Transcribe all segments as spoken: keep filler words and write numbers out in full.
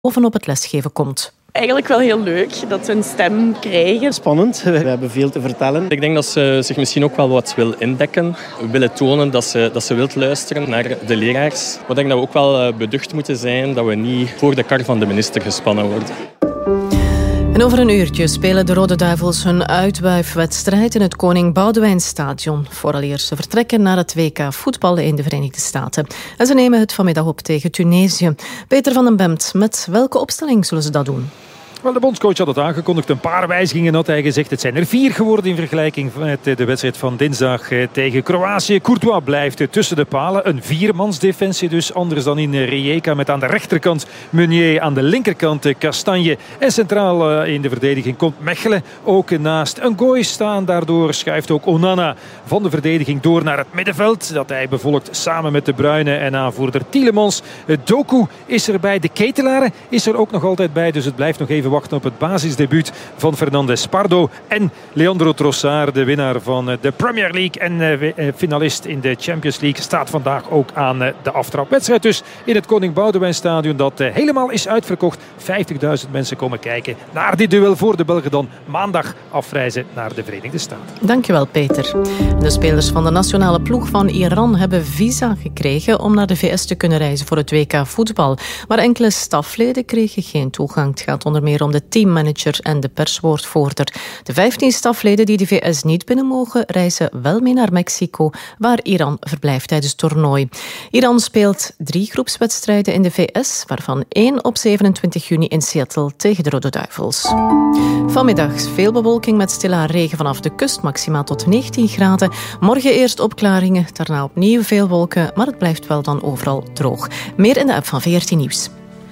bovenop het lesgeven komt. Eigenlijk wel heel leuk dat we een stem krijgen. Spannend, we hebben veel te vertellen. Ik denk dat ze zich misschien ook wel wat wil indekken. We willen tonen dat ze, dat ze wil luisteren naar de leraars. Maar ik denk dat we ook wel beducht moeten zijn dat we niet voor de kar van de minister gespannen worden. En over een uurtje spelen de Rode Duivels hun uitwuifwedstrijd in het Koning Boudewijnstadion. Vooraleer ze vertrekken naar het W K voetbal in de Verenigde Staten. En ze nemen het vanmiddag op tegen Tunesië. Peter van den Bemt, met welke opstelling zullen ze dat doen? Wel, de bondscoach had het aangekondigd. Een paar wijzigingen had hij gezegd. Het zijn er vier geworden in vergelijking met de wedstrijd van dinsdag tegen Kroatië. Courtois blijft tussen de palen. Een viermansdefensie dus. Anders dan in Rijeka met aan de rechterkant Meunier. Aan de linkerkant Kastanje. En centraal in de verdediging komt Mechelen ook naast een gooi staan. Daardoor schuift ook Onana van de verdediging door naar het middenveld. Dat hij bevolkt samen met De Bruyne en aanvoerder Tielemans. Doku is erbij. De Ketelaren is er ook nog altijd bij. Dus het blijft nog even wachten op het basisdebuut van Fernandes Pardo en Leandro Trossard, de winnaar van de Premier League en finalist in de Champions League, staat vandaag ook aan de aftrapwedstrijd. Dus in het Koning Boudewijnstadion dat helemaal is uitverkocht. vijftigduizend mensen komen kijken naar dit duel voor de Belgen dan maandag afreizen naar de Verenigde Staten. Dankjewel, Peter. De spelers van de nationale ploeg van Iran hebben visa gekregen om naar de V S te kunnen reizen voor het W K voetbal. Maar enkele stafleden kregen geen toegang. Het gaat onder meer om de teammanager en de perswoordvoerder. De vijftien stafleden die de V S niet binnen mogen, reizen wel mee naar Mexico, waar Iran verblijft tijdens het toernooi. Iran speelt drie groepswedstrijden in de V S, waarvan één op zevenentwintig juni in Seattle tegen de Rode Duivels. Vanmiddag veel bewolking met stille regen vanaf de kust, maximaal tot negentien graden. Morgen eerst opklaringen, daarna opnieuw veel wolken, maar het blijft wel dan overal droog. Meer in de app van V R T Nieuws.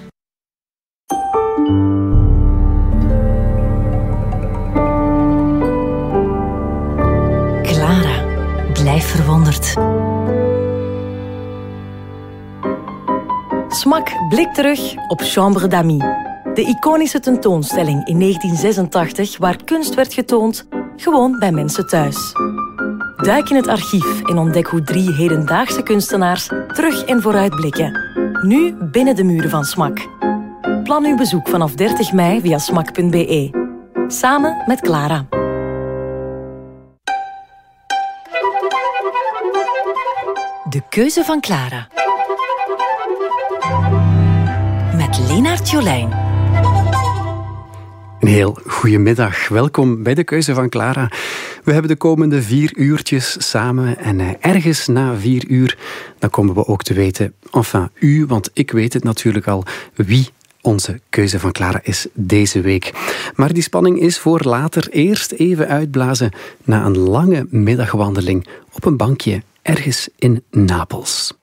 Blijf verwonderd. Smack blikt terug op Chambre d'Amis. De iconische tentoonstelling in negentien zesentachtig waar kunst werd getoond, gewoon bij mensen thuis. Duik in het archief en ontdek hoe drie hedendaagse kunstenaars terug en vooruit blikken. Nu binnen de muren van Smack. Plan uw bezoek vanaf dertig mei via smack punt b e. Samen met Clara. De keuze van Clara. Met Lenaert Jolijn. Een heel goedemiddag. Welkom bij de keuze van Clara. We hebben de komende vier uurtjes samen en ergens na vier uur dan komen we ook te weten, enfin u, want ik weet het natuurlijk al, wie onze keuze van Clara is deze week. Maar die spanning is voor later. Eerst even uitblazen na een lange middagwandeling op een bankje ergens in Napels.